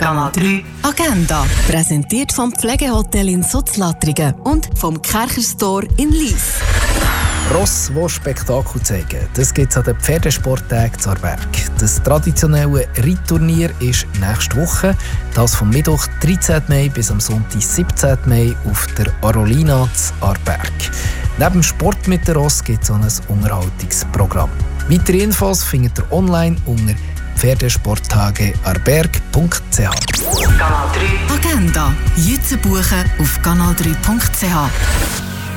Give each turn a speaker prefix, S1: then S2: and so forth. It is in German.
S1: Kanal 3 Agenda. Präsentiert vom Pflegehotel in Sutzlattringen und vom Kercher-Store in Lyss.
S2: Ross, die Spektakel zeigen, das gibt es an den Pferdesporttagen zu Aarberg. Das traditionelle Reitturnier ist nächste Woche, das vom Mittwoch 13. Mai bis am Sonntag 17. Mai auf der Arolina zu Aarberg. Neben dem Sport mit der Ross gibt es auch ein Unterhaltungsprogramm. Weitere Infos findet ihr online unter pferdesporttagearberg.ch.
S1: Kanal 3 Agenda. Jetzt buchen auf kanal3.ch.